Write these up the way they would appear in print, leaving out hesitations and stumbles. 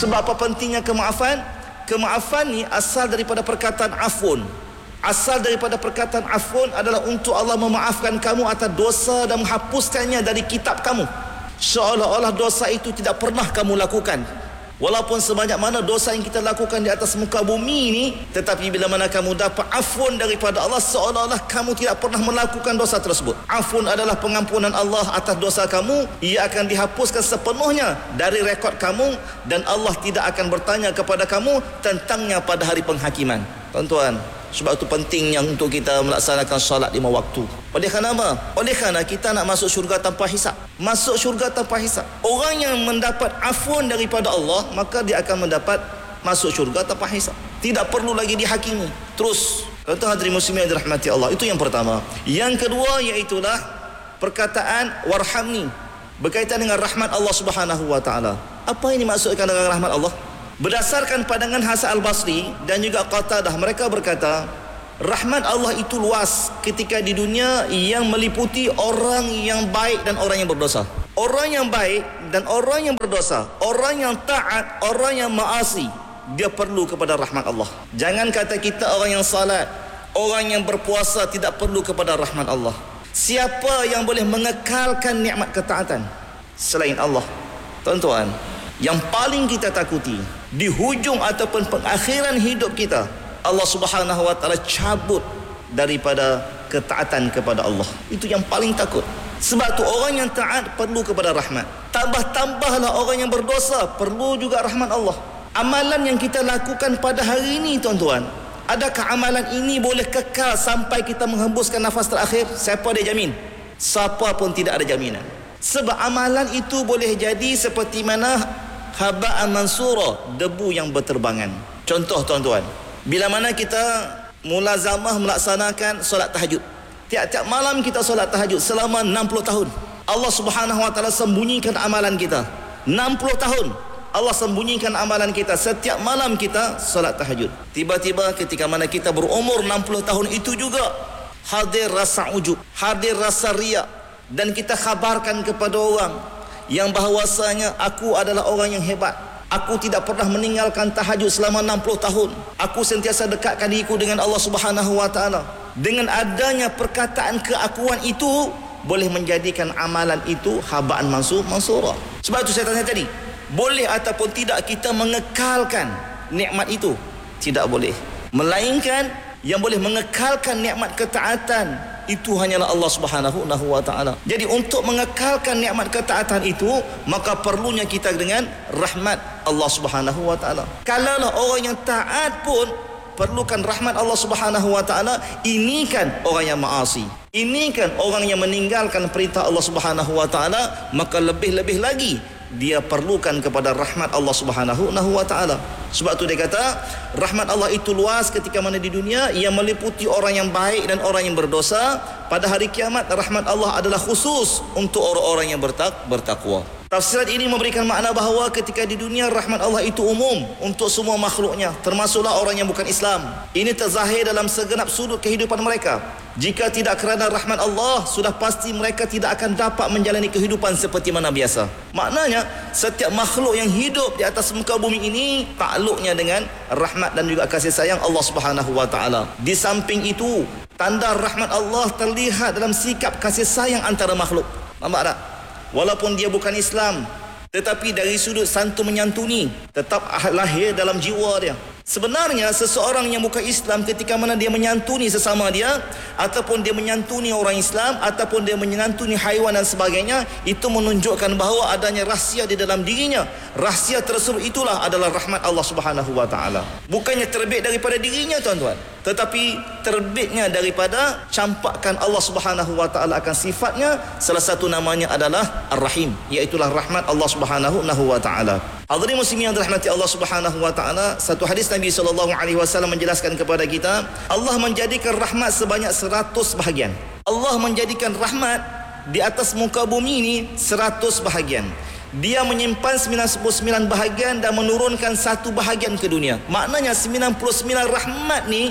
Sebab apa pentingnya kemaafan? Kemaafan ni asal daripada perkataan afun. Asal daripada perkataan afun adalah untuk Allah memaafkan kamu atas dosa dan menghapuskannya dari kitab kamu, seolah-olah dosa itu tidak pernah kamu lakukan. Walaupun sebanyak mana dosa yang kita lakukan di atas muka bumi ini, tetapi bila mana kamu dapat afun daripada Allah, seolah-olah kamu tidak pernah melakukan dosa tersebut. Afun adalah pengampunan Allah atas dosa kamu. Ia akan dihapuskan sepenuhnya dari rekod kamu, dan Allah tidak akan bertanya kepada kamu tentangnya pada hari penghakiman. Tuan-tuan, sebab itu pentingnya untuk kita melaksanakan solat 5 waktu. Oleh kerana apa? Oleh kerana kita nak masuk syurga tanpa hisap. Masuk syurga tanpa hisap. Orang yang mendapat afun daripada Allah, maka dia akan mendapat masuk syurga tanpa hisap. Tidak perlu lagi dihakimi. Terus, kata hadirin muslimin yang dirahmati Allah. Itu yang pertama. Yang kedua iaitulah perkataan warhamni, berkaitan dengan rahmat Allah Subhanahu wa taala. Apa ini maksudkan dengan rahmat Allah? Berdasarkan pandangan Hasan Al-Basri dan juga Qatadah, mereka berkata rahmat Allah itu luas ketika di dunia, yang meliputi orang yang baik dan orang yang berdosa. Orang yang baik dan orang yang berdosa, orang yang taat, orang yang maasi, dia perlu kepada rahmat Allah. Jangan kata kita orang yang salat, orang yang berpuasa tidak perlu kepada rahmat Allah. Siapa yang boleh mengekalkan nikmat ketaatan selain Allah? Tuan-tuan, yang paling kita takuti di hujung ataupun pengakhiran hidup kita, Allah Subhanahu wa taala cabut daripada ketaatan kepada Allah. Itu yang paling takut. Sebab tu orang yang taat perlu kepada rahmat. Tambah-tambahlah orang yang berdosa perlu juga rahmat Allah. Amalan yang kita lakukan pada hari ini, tuan-tuan, adakah amalan ini boleh kekal sampai kita menghembuskan nafas terakhir? Siapa dia jamin? Siapa pun tidak ada jaminan. Sebab amalan itu boleh jadi seperti mana haba'an mansura, debu yang berterbangan. Contoh, tuan-tuan, bila mana kita mulazamah melaksanakan solat tahajud, tiap-tiap malam kita solat tahajud selama 60 tahun, Allah Subhanahu wa taala sembunyikan amalan kita. 60 tahun Allah sembunyikan amalan kita. Setiap malam kita solat tahajud. Tiba-tiba ketika mana kita berumur 60 tahun itu juga hadir rasa ujub, hadir rasa riak, dan kita khabarkan kepada orang yang bahawasanya aku adalah orang yang hebat. Aku tidak pernah meninggalkan tahajud selama 60 tahun. Aku sentiasa dekatkan diriku dengan Allah Subhanahu wa taala. Dengan adanya perkataan keakuan itu, boleh menjadikan amalan itu haba'an mansura. Sebab itu saya tanya tadi, boleh ataupun tidak kita mengekalkan nikmat itu? Tidak boleh. Melainkan yang boleh mengekalkan nikmat ketaatan itu hanyalah Allah Subhanahu wa taala. Jadi untuk mengekalkan nikmat ketaatan itu, maka perlunya kita dengan rahmat Allah Subhanahu wa taala. Kalaulah orang yang taat pun perlukan rahmat Allah Subhanahu wa taala, ini kan orang yang maasi, ini kan orang yang meninggalkan perintah Allah Subhanahu wa taala, maka lebih-lebih lagi dia perlukan kepada rahmat Allah Subhanahu wa taala. Sebab tu dia kata rahmat Allah itu luas ketika mana di dunia, ia meliputi orang yang baik dan orang yang berdosa. Pada hari kiamat rahmat Allah adalah khusus untuk orang-orang yang bertakwa. Tafsiran ini memberikan makna bahawa ketika di dunia rahmat Allah itu umum untuk semua makhluknya, termasuklah orang yang bukan Islam. Ini terzahir dalam segenap sudut kehidupan mereka. Jika tidak kerana rahmat Allah, sudah pasti mereka tidak akan dapat menjalani kehidupan seperti mana biasa. Maknanya setiap makhluk yang hidup di atas muka bumi ini takluknya dengan rahmat dan juga kasih sayang Allah Subhanahu wa taala. Di samping itu, tanda rahmat Allah terlihat dalam sikap kasih sayang antara makhluk. Nampak tak? Walaupun dia bukan Islam, tetapi dari sudut santun menyantuni tetap lahir dalam jiwa dia. Sebenarnya seseorang yang bukan Islam ketika mana dia menyantuni sesama dia, ataupun dia menyantuni orang Islam, ataupun dia menyantuni haiwan dan sebagainya, itu menunjukkan bahawa adanya rahsia di dalam dirinya. Rahsia tersebut itulah adalah rahmat Allah Subhanahu wa taala. Bukannya terbit daripada dirinya, tuan-tuan, tetapi terbitnya daripada campakkan Allah Subhanahu wa taala akan sifatnya. Salah satu namanya adalah Ar-Rahim, iaitulah rahmat Allah Subhanahu wa taala. Hadirin muslimin yang dirahmati Allah Subhanahu wa taala, satu hadis Nabi sallallahu alaihi wasallam menjelaskan kepada kita, Allah menjadikan rahmat sebanyak 100 bahagian. Allah menjadikan rahmat di atas muka bumi ini 100 bahagian. Dia menyimpan 99 bahagian dan menurunkan satu bahagian ke dunia. Maknanya 99 rahmat ni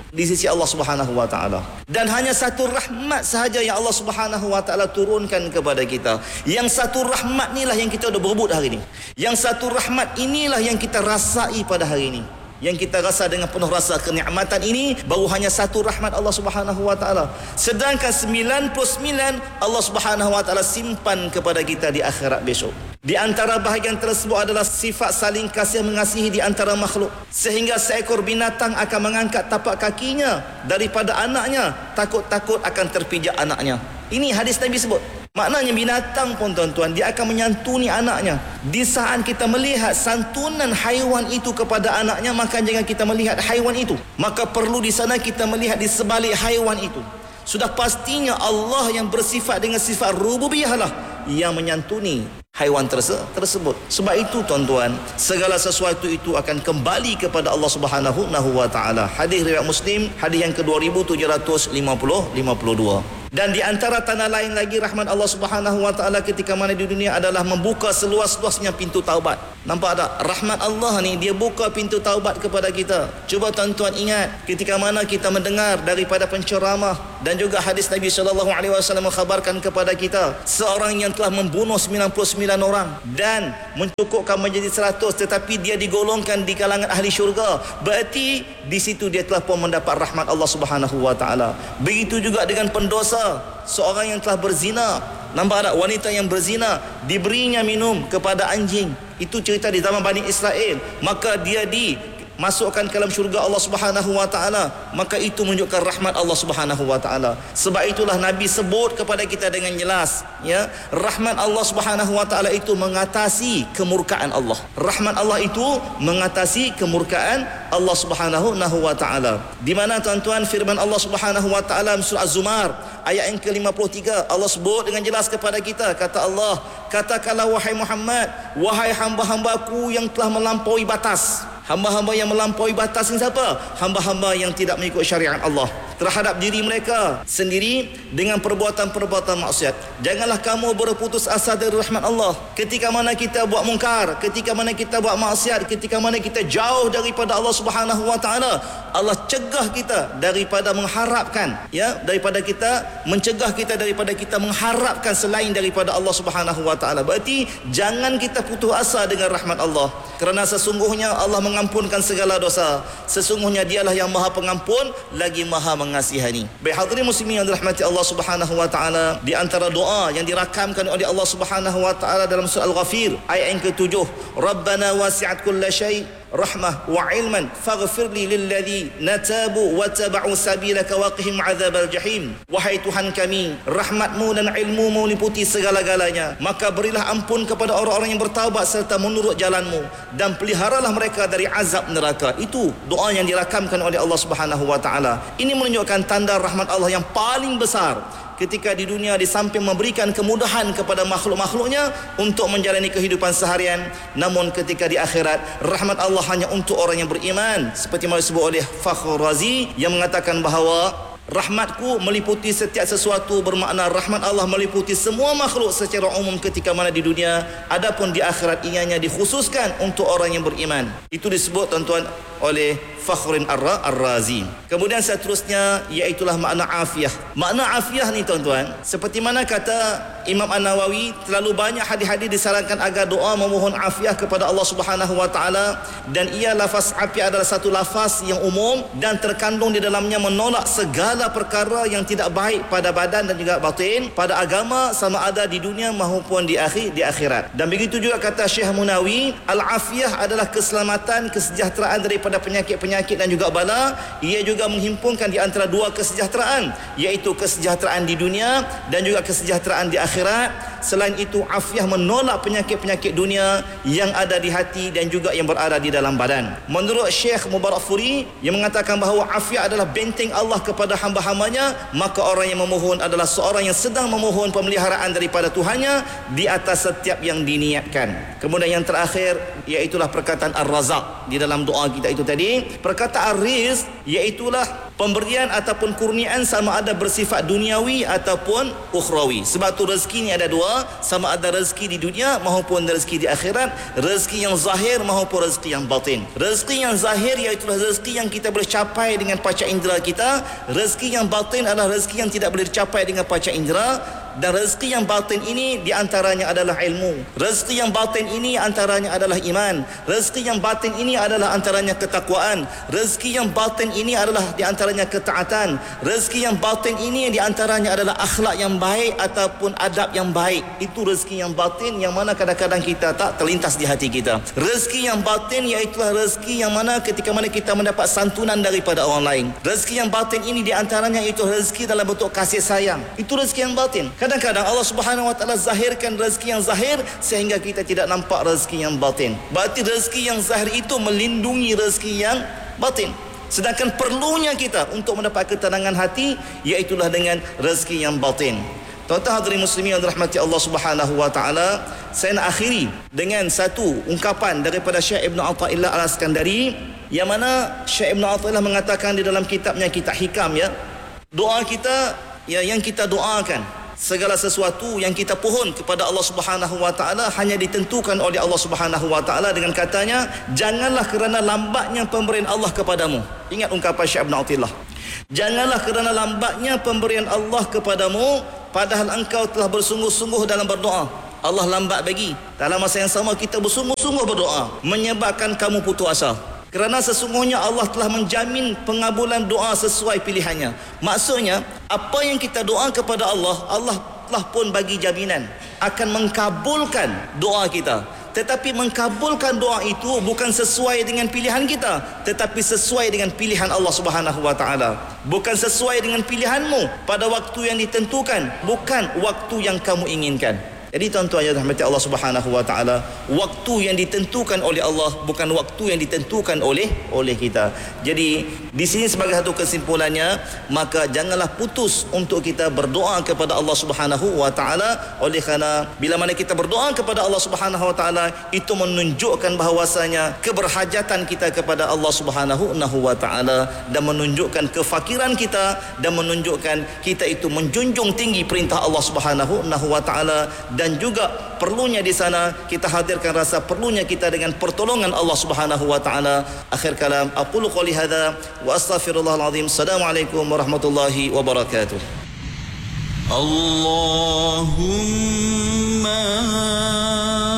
di sisi Allah Subhanahu wa taala. Dan hanya satu rahmat sahaja yang Allah Subhanahu wa taala turunkan kepada kita. Yang satu rahmat inilah yang kita dah berebut hari ini. Yang satu rahmat inilah yang kita rasai pada hari ini. Yang kita rasa dengan penuh rasa kenikmatan ini baru hanya satu rahmat Allah Subhanahu wa taala. Sedangkan 99 Allah Subhanahu wa taala simpan kepada kita di akhirat besok. Di antara bahagian tersebut adalah sifat saling kasih mengasihi di antara makhluk, sehingga seekor binatang akan mengangkat tapak kakinya daripada anaknya, takut-takut akan terpijak anaknya. Ini hadis Nabi sebut. Maknanya binatang pun tuan-tuan, dia akan menyantuni anaknya. Di saat kita melihat santunan haiwan itu kepada anaknya, maka jangan kita melihat haiwan itu. Maka perlu di sana kita melihat di sebalik haiwan itu. Sudah pastinya Allah yang bersifat dengan sifat rububiyah lah yang menyantuni haiwan tersebut. Sebab itu tuan-tuan, segala sesuatu itu akan kembali kepada Allah Subhanahu wa taala. Hadis riwayat Muslim, hadis yang ke-2752. Dan di antara tanda lain lagi rahmat Allah Subhanahu wa taala ketika mana di dunia adalah membuka seluas-luasnya pintu taubat. Nampak tak? Rahmat Allah ni dia buka pintu taubat kepada kita. Cuba tuan-tuan ingat ketika mana kita mendengar daripada penceramah dan juga hadis Nabi sallallahu alaihi wasallam mengkhabarkan kepada kita seorang yang telah membunuh 99 orang dan mencukupkan menjadi 100, tetapi dia digolongkan di kalangan ahli syurga. Berarti di situ dia telah pun mendapat rahmat Allah Subhanahu wa taala. Begitu juga dengan pendosa, seorang yang telah berzina. Nampak tak? Wanita yang berzina diberinya minum kepada anjing. Itu cerita di zaman Bani Israel. Maka dia dimasukkan ke dalam syurga Allah Subhanahu wa taala. Maka itu menunjukkan rahmat Allah Subhanahu wa taala. Sebab itulah Nabi sebut kepada kita dengan jelas, ya, rahmat Allah Subhanahu wa taala itu mengatasi kemurkaan Allah. Rahmat Allah itu mengatasi kemurkaan Allah Subhanahu wa taala. Di mana tuan-tuan firman Allah Subhanahu wa taala surah Az-Zumar ayat yang ke-53, Allah sebut dengan jelas kepada kita, kata Allah, katakanlah wahai Muhammad, wahai hamba-hambaku yang telah melampaui batas. Hamba-hamba yang melampaui batas ini siapa? Hamba-hamba yang tidak mengikut syariat Allah terhadap diri mereka sendiri dengan perbuatan-perbuatan maksiat. Janganlah kamu berputus asa dari rahmat Allah. Ketika mana kita buat mungkar, ketika mana kita buat maksiat, ketika mana kita jauh daripada Allah Subhanahu wa taala, Allah cegah kita daripada mengharapkan, ya, daripada kita mencegah kita daripada kita mengharapkan selain daripada Allah Subhanahu wa taala. Berarti jangan kita putus asa dengan rahmat Allah, kerana sesungguhnya Allah mengampunkan segala dosa. Sesungguhnya dialah yang Maha Pengampun lagi Maha Mengasihani. Baik hadirin muslimin yang dirahmati Allah Subhanahu wa taala, di antara doa yang dirakamkan oleh Allah Subhanahu wa taala dalam surah Al-Ghafir ayat yang ke-7, Rabbana wasi'at kulla syai' rahmah wa ilman faghfirli lilladhina tabu wa taba'u sabilaka waqihim 'adzabal jahim. Wahai Tuhan kami, rahmatmu dan ilmumu meliputi segala-galanya, maka berilah ampun kepada orang-orang yang bertaubat serta menurut jalanmu, dan peliharalah mereka dari azab neraka. Itu doa yang dirakamkan oleh Allah Subhanahu wa taala. Ini menunjukkan tanda rahmat Allah yang paling besar ketika di dunia, di samping memberikan kemudahan kepada makhluk-makhluknya untuk menjalani kehidupan seharian, namun ketika di akhirat rahmat Allah hanya untuk orang yang beriman, seperti mana disebut oleh Fakhr Razi yang mengatakan bahawa rahmatku meliputi setiap sesuatu, bermakna rahmat Allah meliputi semua makhluk secara umum ketika mana di dunia, adapun di akhirat ianya dikhususkan untuk orang yang beriman. Itu disebut tuan-tuan oleh Fakhrin Ar-Razi. Kemudian seterusnya iaitulah makna afiah. Makna afiah ni tuan-tuan, seperti mana kata Imam An-Nawawi, terlalu banyak hadis-hadis disarankan agar doa memohon afiah kepada Allah Subhanahu wa taala, dan ia lafaz afiah adalah satu lafaz yang umum dan terkandung di dalamnya menolak segala perkara yang tidak baik pada badan dan juga batin, pada agama, sama ada di dunia maupun di akhirat. Dan begitu juga kata Syekh Munawi, al-afiyah adalah keselamatan, kesejahteraan daripada penyakit-penyakit dan juga bala. Ia juga menghimpunkan di antara dua kesejahteraan, iaitu kesejahteraan di dunia dan juga kesejahteraan di akhirat. Selain itu, afiah menolak penyakit-penyakit dunia yang ada di hati dan juga yang berada di dalam badan. Menurut Syekh Mubarakfuri yang mengatakan bahawa afiah adalah benteng Allah kepada hamba-hambanya, maka orang yang memohon adalah seorang yang sedang memohon pemeliharaan daripada Tuhannya di atas setiap yang diniatkan. Kemudian yang terakhir iaitulah perkataan Ar-Razaq di dalam doa kita itu tadi. Perkataan Rizq iaitulah Pemberian ataupun kurniaan sama ada bersifat duniawi ataupun ukhrawi. Sebab tu rezeki ni ada dua, sama ada rezeki di dunia maupun rezeki di akhirat, rezeki yang zahir maupun rezeki yang batin. Rezeki yang zahir iaitu rezeki yang kita boleh capai dengan panca indera kita, rezeki yang batin adalah rezeki yang tidak boleh dicapai dengan panca indera. Dan rezeki yang batin ini diantaranya adalah ilmu. Rezeki yang batin ini antaranya adalah iman. Rezeki yang batin ini adalah antaranya ketakwaan. Rezeki yang batin ini adalah diantaranya ketaatan. Rezeki yang batin ini diantaranya adalah akhlak yang baik ataupun adab yang baik. Itu rezeki yang batin yang mana kadang-kadang kita tak terlintas di hati kita. Rezeki yang batin iaitu rezeki yang mana ketika mana kita mendapat santunan daripada orang lain. Rezeki yang batin ini diantaranya itu rezeki dalam bentuk kasih sayang. Itu rezeki yang batin. Kadang-kadang Allah Subhanahu wa taala zahirkan rezeki yang zahir sehingga kita tidak nampak rezeki yang batin. Berarti rezeki yang zahir itu melindungi rezeki yang batin. Sedangkan perlunya kita untuk mendapat ketenangan hati iaitulah dengan rezeki yang batin. Tuan-tuan hadirin muslimin yang dirahmati Allah Subhanahu wa taala, saya nak akhiri dengan satu ungkapan daripada Syekh Ibn Athaillah Al-Iskandari yang mana Syekh Ibn Athaillah mengatakan di dalam kitabnya Kitab Hikam, ya, doa kita, ya, yang kita doakan, segala sesuatu yang kita pohon kepada Allah Subhanahu wa taala hanya ditentukan oleh Allah Subhanahu wa taala dengan katanya, janganlah kerana lambatnya pemberian Allah kepadamu. Ingat ungkapan Syekh Ibn Athaillah. Janganlah kerana lambatnya pemberian Allah kepadamu padahal engkau telah bersungguh-sungguh dalam berdoa, Allah lambat bagi. Dalam masa yang sama kita bersungguh-sungguh berdoa, menyebabkan kamu putus asa. Kerana sesungguhnya Allah telah menjamin pengabulan doa sesuai pilihannya. Maksudnya, apa yang kita doa kepada Allah, Allah telah pun bagi jaminan akan mengkabulkan doa kita. Tetapi mengkabulkan doa itu bukan sesuai dengan pilihan kita, tetapi sesuai dengan pilihan Allah Subhanahu wa taala. Bukan sesuai dengan pilihanmu pada waktu yang ditentukan, bukan waktu yang kamu inginkan. Jadi tuan-tuan yang dirahmati Allah Subhanahu wa taala, waktu yang ditentukan oleh Allah bukan waktu yang ditentukan oleh kita. Jadi di sini sebagai satu kesimpulannya, maka janganlah putus untuk kita berdoa kepada Allah Subhanahu wa taala. Oleh kerana bila mana kita berdoa kepada Allah Subhanahu wa taala, itu menunjukkan bahawasanya keberhajatan kita kepada Allah Subhanahu wa taala dan menunjukkan kefakiran kita dan menunjukkan kita itu menjunjung tinggi perintah Allah Subhanahu wa taala. Dan juga perlunya di sana kita hadirkan rasa perlunya kita dengan pertolongan Allah Subhanahu wa taala. Akhir kalam, aqulu qouli hadza wa astaghfirullahal azim. Assalamualaikum warahmatullahi wabarakatuh. Allahumma